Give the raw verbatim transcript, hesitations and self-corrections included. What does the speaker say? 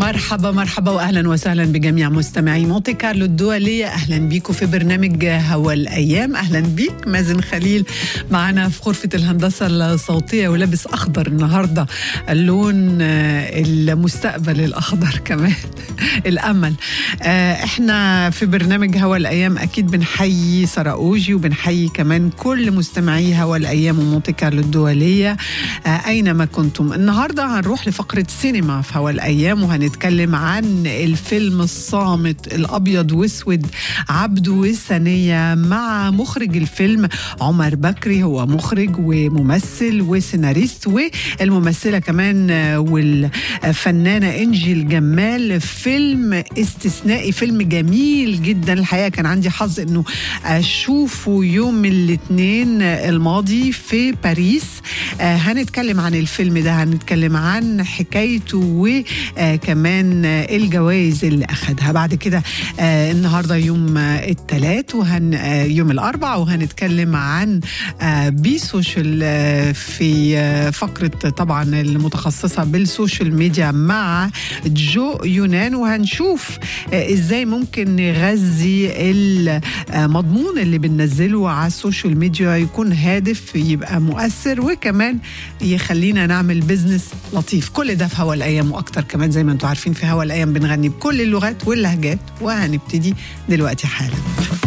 مرحبا مرحبا واهلا وسهلا بجميع مستمعي مونتي كارلو الدولية. اهلا بيكم في برنامج هوا الايام. اهلا بيك مازن خليل معنا في غرفة الهندسة الصوتية ولابس اخضر النهاردة، اللون المستقبل الاخضر كمان الامل. احنا في برنامج هوا الايام اكيد بنحيي سراوجي وبنحيي كمان كل مستمعي هوا الايام ومونتي كارلو الدولية اينما كنتم. النهارده هنروح لفقرة سينما في هوا الايام وهنتكلم عن الفيلم الصامت الابيض واسود عبده والثانية مع مخرج الفيلم عمر بكري. هو مخرج وممثل وسيناريست والممثلة كمان والفنانة إنجي الجمال. فيلم استثنائي، فيلم جميل جدا الحقيقة. كان عندي حظ انه اشوفه يوم الاثنين الماضي في باريس. هنتكلم عن الفيلم ده، هنتكلم عن حكايته وكمان الجوائز اللي أخدها. بعد كده النهاردة يوم الثلاث وهن يوم الأربع وهنتكلم عن بي سوشيال في فقرة طبعا المتخصصة بالسوشيال ميديا مع جو يونان، وهنشوف ازاي ممكن نغذي المضمون اللي بننزله على السوشيال ميديا يكون هادف، يبقى مؤثر، وكمان يخلينا نعمل بيزنس لطيف. كل ده في هوا الأيام وأكتر كمان. زي ما انتم عارفين في هوا الأيام بنغني بكل اللغات واللهجات، وهنبتدي دلوقتي حالا.